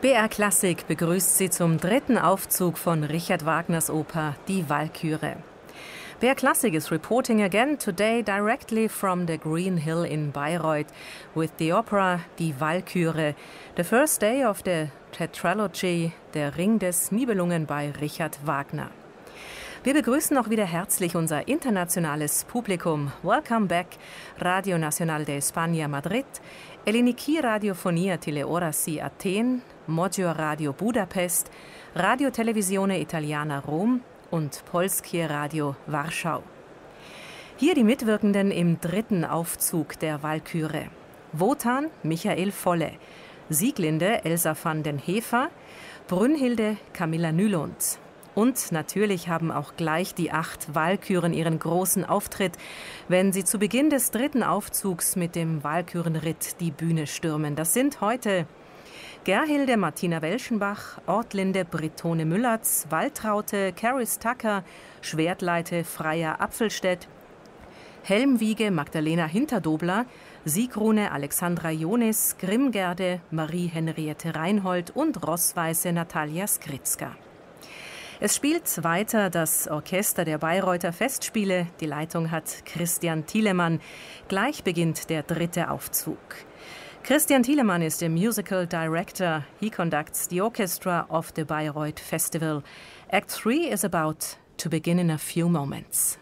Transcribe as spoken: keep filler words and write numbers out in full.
B R Klassik begrüßt Sie zum dritten Aufzug von Richard Wagners Oper Die Walküre. B R Klassik is reporting again today directly from the Green Hill in Bayreuth with the opera Die Walküre, the first day of the tetralogy Der Ring des Nibelungen bei Richard Wagner. Wir begrüßen auch wieder herzlich unser internationales Publikum. Welcome back, Radio Nacional de España Madrid, Eliniki Radiofonia Teleorasi Athen, Magyar Radio Budapest, Radio Televisione Italiana Rom und Polskie Radio Warschau. Hier die Mitwirkenden im dritten Aufzug der Walküre. Wotan Michael Volle, Sieglinde Elsa van den Heever, Brünnhilde Camilla Nylund. Und natürlich haben auch gleich die acht Walküren ihren großen Auftritt, wenn sie zu Beginn des dritten Aufzugs mit dem Walkürenritt die Bühne stürmen. Das sind heute Gerhilde Martina Welschenbach, Ortlinde Brittone Müllertz, Waltraute Caris Tucker, Schwertleite Freya Apfelstedt, Helmwiege Magdalena Hinterdobler, Siegrune Alexandra Jonis, Grimmgerde Marie Henriette Reinhold und Rossweiße Natalia Skritzka. Es spielt weiter das Orchester der Bayreuther Festspiele. Die Leitung hat Christian Thielemann. Gleich beginnt der dritte Aufzug. Christian Thielemann is the musical director. He conducts the orchestra of the Bayreuth Festival. Act three is about to begin in a few moments.